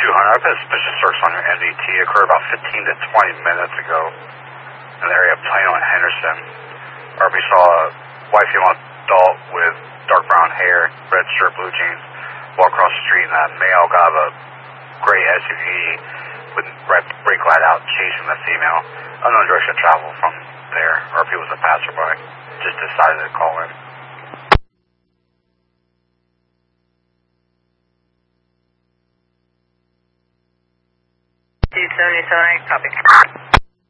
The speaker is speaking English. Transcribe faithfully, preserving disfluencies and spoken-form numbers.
two hundred, I've had a suspicious search on your N D T occurred about fifteen to twenty minutes ago in the area of Plano and Henderson. R P saw a white female adult with dark brown hair, red shirt, blue jeans, walk across the street, and that male got a gray S U V with red brake light out chasing the female. Unknown direction of travel from there. R P was a passerby. Just decided to call in. two seventy-seven, copy.